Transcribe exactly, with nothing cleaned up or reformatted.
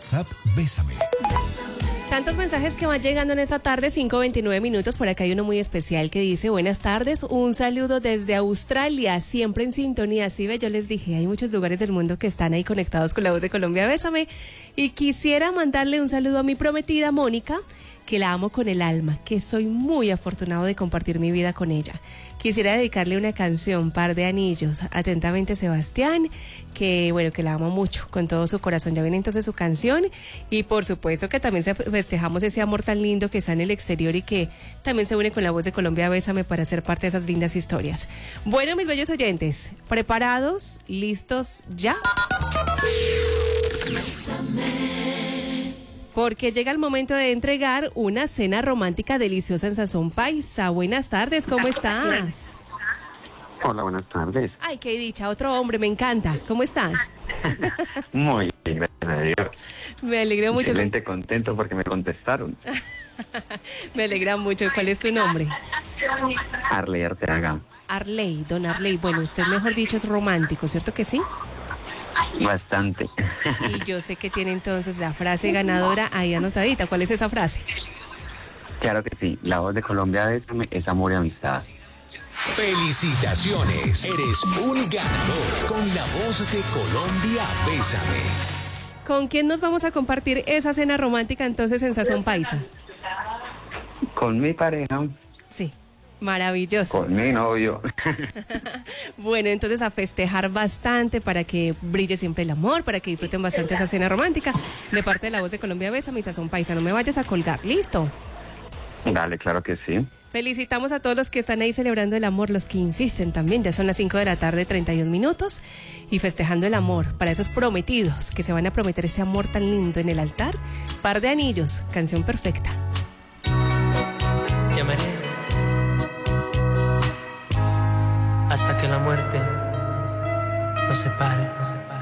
WhatsApp Bésame. Tantos mensajes que van llegando en esta tarde, cinco veintinueve minutos. Por acá hay uno muy especial que dice: buenas tardes, un saludo desde Australia, siempre en sintonía. Sí, ve, yo les dije, hay muchos lugares del mundo que están ahí conectados con La Voz de Colombia, Bésame. Y quisiera mandarle un saludo a mi prometida Mónica, que la amo con el alma, que soy muy afortunado de compartir mi vida con ella. Quisiera dedicarle una canción, Par de Anillos. Atentamente, Sebastián, que bueno, que la amo mucho, con todo su corazón. Ya viene entonces su canción, y por supuesto que también festejamos ese amor tan lindo que está en el exterior y que también se une con La Voz de Colombia, Bésame, para ser parte de esas lindas historias. Bueno, mis bellos oyentes, ¿preparados? ¿Listos ya? Porque llega el momento de entregar una cena romántica deliciosa en Sazón Paisa. Buenas tardes, ¿cómo estás? Hola, buenas tardes. Ay, qué dicha, otro hombre, me encanta. ¿Cómo estás? Muy bien, gracias a Dios. Me alegro mucho. Excelente, contento porque me contestaron. Me alegra mucho. ¿Cuál es tu nombre? Arley Arteaga. Arley, don Arley. Bueno, usted mejor dicho es romántico, ¿cierto que sí? Bastante. Y yo sé que tiene entonces la frase ganadora ahí anotadita. ¿Cuál es esa frase? Claro que sí. La Voz de Colombia, Bésame, es amor y amistad. Felicitaciones, eres un ganador con La Voz de Colombia, Bésame. ¿Con quién nos vamos a compartir esa cena romántica entonces en Sazón Paisa? Con mi pareja. Sí, maravilloso. Con mi novio. Bueno, entonces a festejar bastante para que brille siempre el amor, para que disfruten bastante esa cena romántica. De parte de La Voz de Colombia, Bésame y Sazón Paisa. No me vayas a colgar, ¿listo? Dale, claro que sí. Felicitamos a todos los que están ahí celebrando el amor, los que insisten también. Ya son las cinco de la tarde, treinta y un minutos, y festejando el amor para esos prometidos que se van a prometer ese amor tan lindo en el altar. Par de Anillos, canción perfecta. Te amaré hasta que la muerte nos separe, nos separe.